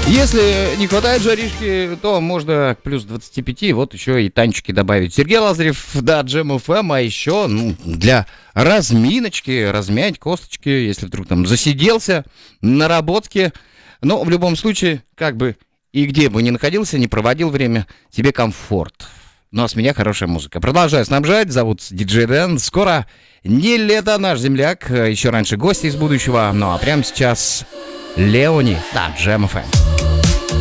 Если не хватает жаришки, то можно к плюс 25 вот еще и танчики добавить. Сергей Лазарев, да, Джем ФМ, а еще для разминочки, размять косточки, если вдруг там засиделся, наработки. Но в любом случае, как бы и где бы ни находился, не проводил время, тебе комфорт. Ну а с меня хорошая музыка. Продолжаю снабжать, зовут диджей Дэн. Скоро не лето, наш земляк, еще раньше гости из будущего. Ну а прямо сейчас Леони, да, Джем ФМ.